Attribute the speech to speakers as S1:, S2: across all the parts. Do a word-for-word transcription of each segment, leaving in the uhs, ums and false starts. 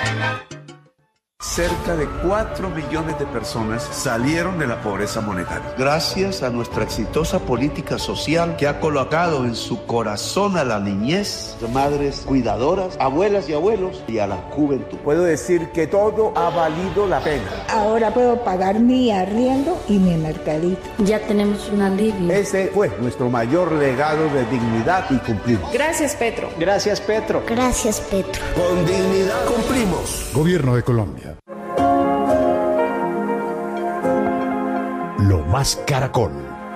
S1: Cerca de cuatro millones de personas salieron de la pobreza monetaria. Gracias a nuestra exitosa política social que ha colocado en su corazón a la niñez, madres cuidadoras, abuelas y abuelos y a la juventud. Puedo decir que todo ha valido la pena.
S2: Ahora puedo pagar mi arriendo y mi mercadito.
S3: Ya tenemos un alivio.
S1: Ese fue nuestro mayor legado de dignidad y cumplimos.
S4: Gracias, Petro.
S5: Gracias, Petro.
S3: Gracias, Petro.
S1: Con dignidad cumplimos.
S6: Gobierno de Colombia. Lo más Caracol.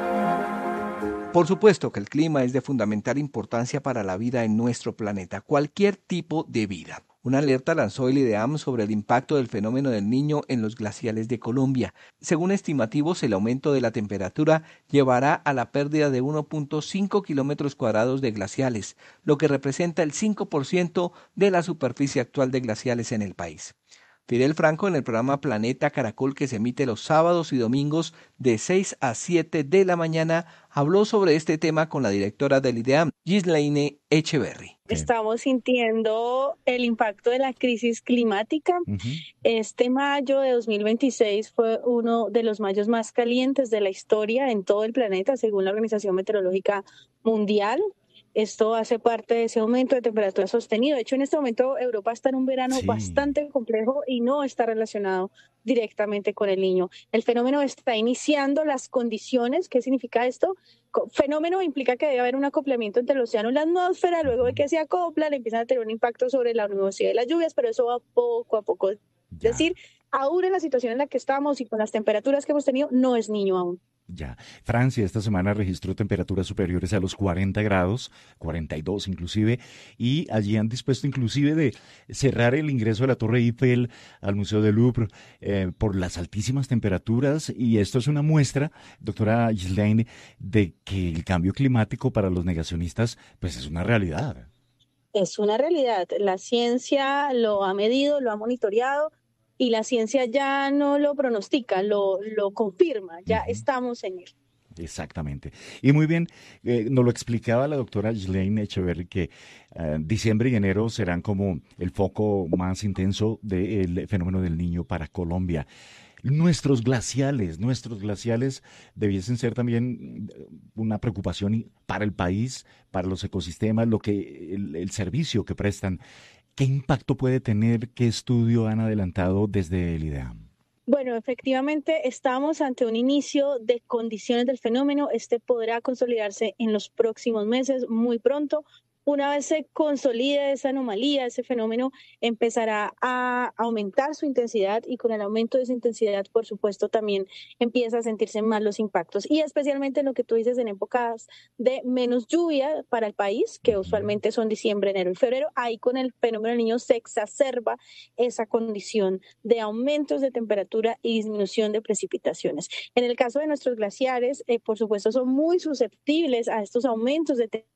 S7: Por supuesto que el clima es de fundamental importancia para la vida en nuestro planeta, cualquier tipo de vida. Una alerta lanzó el IDEAM sobre el impacto del fenómeno del Niño en los glaciares de Colombia. Según estimativos, el aumento de la temperatura llevará a la pérdida de uno punto cinco kilómetros cuadrados de glaciales, lo que representa el cinco por ciento de la superficie actual de glaciales en el país. Fidel Franco, en el programa Planeta Caracol, que se emite los sábados y domingos de seis a siete de la mañana, habló sobre este tema con la directora del IDEAM, Ghislaine Echeverry.
S8: Estamos sintiendo el impacto de la crisis climática. Uh-huh. Este mayo de dos mil veintiséis fue uno de los mayos más calientes de la historia en todo el planeta, según la Organización Meteorológica Mundial. Esto hace parte de ese aumento de temperatura sostenido. De hecho, en este momento Europa está en un verano sí. bastante complejo y no está relacionado directamente con el Niño. El fenómeno está iniciando las condiciones. ¿Qué significa esto? Fenómeno implica que debe haber un acoplamiento entre el océano y la atmósfera. Luego de que se acoplan, empiezan a tener un impacto sobre la nubosidad de las lluvias, pero eso va poco a poco. Es decir, aún en la situación en la que estamos y con las temperaturas que hemos tenido, no es Niño aún.
S9: Ya. Francia esta semana registró temperaturas superiores a los cuarenta grados, cuarenta y dos inclusive, y allí han dispuesto inclusive de cerrar el ingreso de la Torre Eiffel al Museo del Louvre eh, por las altísimas temperaturas, y esto es una muestra, doctora Ghislaine, de que el cambio climático para los negacionistas pues es una realidad.
S8: Es una realidad. La ciencia lo ha medido, lo ha monitoreado, y la ciencia ya no lo pronostica, lo, lo confirma, ya uh-huh. estamos en él.
S9: Exactamente. Y muy bien, eh, nos lo explicaba la doctora Ghislaine Echeverry que eh, diciembre y enero serán como el foco más intenso del fenómeno del Niño para Colombia. Nuestros glaciales, nuestros glaciales debiesen ser también una preocupación para el país, para los ecosistemas, lo que el, el servicio que prestan. ¿Qué impacto puede tener? ¿Qué estudio han adelantado desde el IDEAM?
S8: Bueno, efectivamente estamos ante un inicio de condiciones del fenómeno. Este podrá consolidarse en los próximos meses, muy pronto. Una vez se consolide esa anomalía, ese fenómeno empezará a aumentar su intensidad, y con el aumento de esa intensidad, por supuesto, también empieza a sentirse más los impactos, y especialmente en lo que tú dices en épocas de menos lluvia para el país, que usualmente son diciembre, enero y febrero. Ahí con el fenómeno del Niño se exacerba esa condición de aumentos de temperatura y disminución de precipitaciones. En el caso de nuestros glaciares, eh, por supuesto, son muy susceptibles a estos aumentos de temperatura.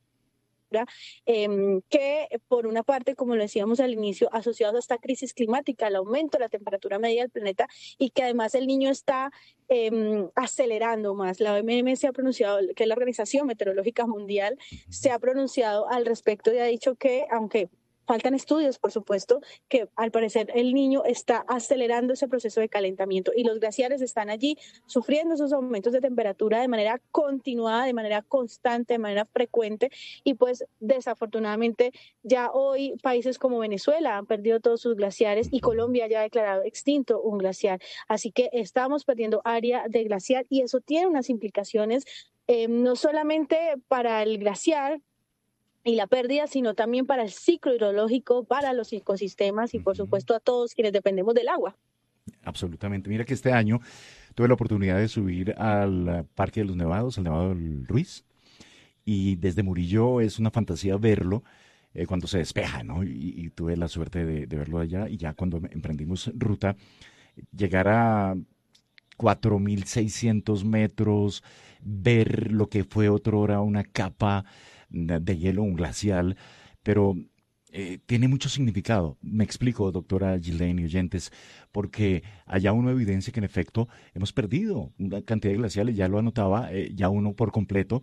S8: Eh, que por una parte, como lo decíamos al inicio, asociados a esta crisis climática, al aumento de la temperatura media del planeta, y que además el Niño está eh, acelerando más. La O M S se ha pronunciado, que es la Organización Meteorológica Mundial, se ha pronunciado al respecto y ha dicho que, aunque faltan estudios, por supuesto, que al parecer el Niño está acelerando ese proceso de calentamiento, y los glaciares están allí sufriendo esos aumentos de temperatura de manera continuada, de manera constante, de manera frecuente, y pues desafortunadamente ya hoy países como Venezuela han perdido todos sus glaciares y Colombia ya ha declarado extinto un glaciar. Así que estamos perdiendo área de glaciar, y eso tiene unas implicaciones eh, no solamente para el glaciar y la pérdida, sino también para el ciclo hidrológico, para los ecosistemas y, por supuesto, a todos quienes dependemos del agua.
S9: Absolutamente. Mira que este año tuve la oportunidad de subir al Parque de los Nevados, al Nevado del Ruiz, y desde Murillo es una fantasía verlo eh, cuando se despeja, ¿no? Y, y tuve la suerte de, de verlo allá, y ya cuando emprendimos ruta, llegar a cuatro mil seiscientos metros, ver lo que fue otrora una capa de hielo, un glacial, pero eh, tiene mucho significado. Me explico, doctora Ghislaine y oyentes, porque allá uno evidencia que en efecto hemos perdido una cantidad de glaciales, ya lo anotaba, eh, ya uno por completo,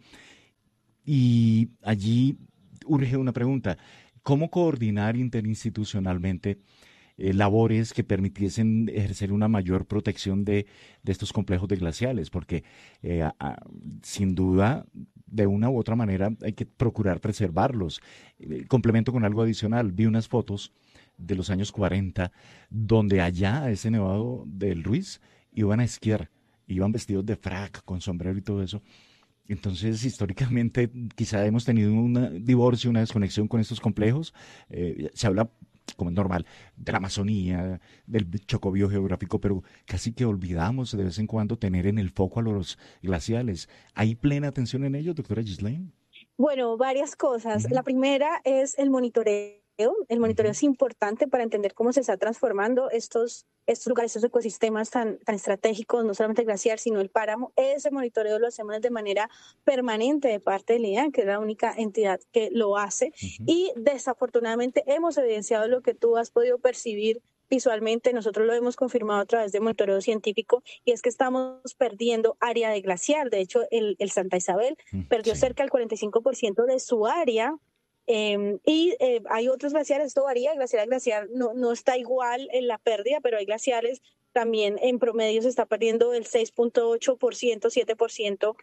S9: y allí urge una pregunta: ¿cómo coordinar interinstitucionalmente eh, labores que permitiesen ejercer una mayor protección de, de estos complejos de glaciales, porque eh, a, a, sin duda, de una u otra manera, hay que procurar preservarlos. Eh, complemento con algo adicional, vi unas fotos de los años cuarenta, donde allá, a ese nevado del Ruiz, iban a esquiar, iban vestidos de frac, con sombrero y todo eso. Entonces, históricamente, quizá hemos tenido un divorcio, una desconexión con estos complejos. Eh, se habla, como es normal, de la Amazonía, del Chocó biogeográfico, pero casi que olvidamos de vez en cuando tener en el foco a los glaciales. ¿Hay plena atención en ellos, doctora Ghislaine?
S8: Bueno, varias cosas.
S9: Uh-huh.
S8: La primera es el monitoreo. El monitoreo uh-huh. es importante para entender cómo se está transformando estos, estos lugares, estos ecosistemas tan, tan estratégicos, no solamente el glaciar, sino el páramo. Ese monitoreo lo hacemos de manera permanente de parte del I D E A M, que es la única entidad que lo hace. Uh-huh. Y desafortunadamente hemos evidenciado lo que tú has podido percibir visualmente. Nosotros lo hemos confirmado a través de monitoreo científico, y es que estamos perdiendo área de glaciar. De hecho, el, el Santa Isabel uh-huh. perdió sí. cerca del cuarenta y cinco por ciento de su área. Eh, y eh, hay otros glaciares, esto varía, glaciar a glaciar no, no está igual en la pérdida, pero hay glaciares también en promedio se está perdiendo el seis punto ocho por ciento, siete por ciento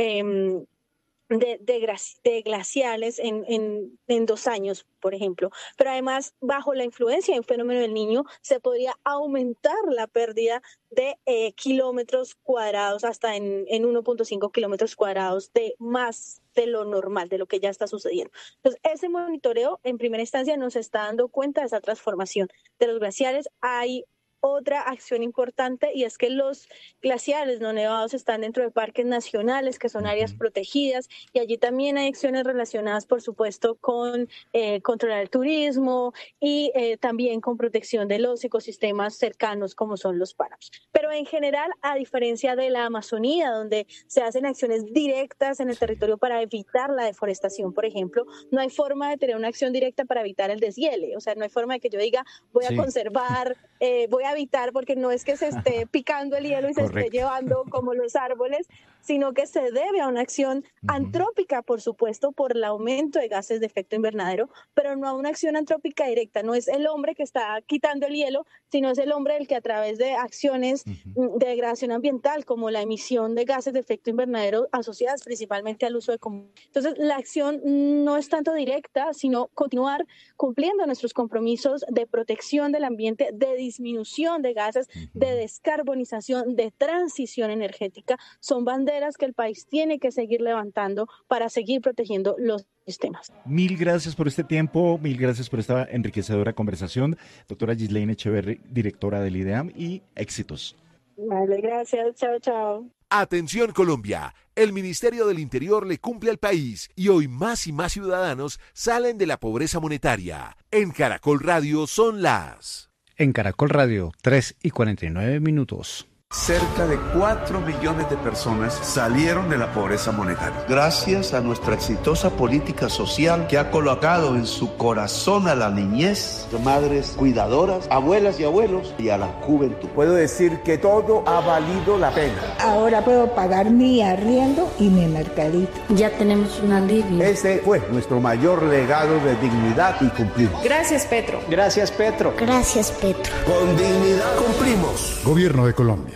S8: eh, de, de, de glaciales en, en, en dos años, por ejemplo. Pero además, bajo la influencia del fenómeno del Niño, se podría aumentar la pérdida de eh, kilómetros cuadrados hasta en, en uno punto cinco kilómetros cuadrados de más de lo normal, de lo que ya está sucediendo. Entonces, ese monitoreo, en primera instancia, nos está dando cuenta de esa transformación de los glaciares. Hay otra acción importante, y es que los glaciares no nevados están dentro de parques nacionales, que son áreas protegidas, y allí también hay acciones relacionadas, por supuesto, con eh, controlar el turismo y eh, también con protección de los ecosistemas cercanos, como son los páramos. Pero en general, a diferencia de la Amazonía, donde se hacen acciones directas en el territorio para evitar la deforestación, por ejemplo, no hay forma de tener una acción directa para evitar el deshiele. O sea, no hay forma de que yo diga, voy a sí. conservar, eh, voy a evitar, porque no es que se esté picando el hielo y se Correcto. esté llevando como los árboles, sino que se debe a una acción uh-huh. antrópica, por supuesto, por el aumento de gases de efecto invernadero, pero no a una acción antrópica directa. No es el hombre que está quitando el hielo, sino es el hombre el que, a través de acciones uh-huh. de degradación ambiental, como la emisión de gases de efecto invernadero asociadas principalmente al uso de combustibles. Entonces, la acción no es tanto directa, sino continuar cumpliendo nuestros compromisos de protección del ambiente, de disminución de gases, de descarbonización, de transición energética. Son banderas que el país tiene que seguir levantando para seguir protegiendo los sistemas.
S9: Mil gracias por este tiempo, mil gracias por esta enriquecedora conversación, doctora Ghislaine Echeverri, directora del I D E A M, y éxitos.
S8: Vale, gracias, chao, chao.
S4: Atención Colombia, el Ministerio del Interior le cumple al país y hoy más y más ciudadanos salen de la pobreza monetaria. En Caracol Radio son las...
S5: En Caracol Radio, tres y cuarenta y nueve minutos.
S1: Cerca de cuatro millones de personas salieron de la pobreza monetaria. Gracias a nuestra exitosa política social que ha colocado en su corazón a la niñez, madres cuidadoras, abuelas y abuelos, y a la juventud.
S10: Puedo decir que todo ha valido la pena.
S2: Ahora puedo pagar mi arriendo y mi mercadito.
S3: Ya tenemos un alivio.
S10: Ese fue nuestro mayor legado de dignidad y cumplimos.
S11: Gracias, Petro.
S10: Gracias, Petro.
S3: Gracias, Petro.
S1: Con dignidad cumplimos.
S6: Gobierno de Colombia.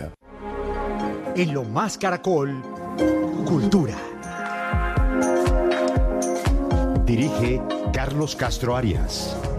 S6: En Lo Más Caracol, Cultura. Dirige Carlos Castro Arias.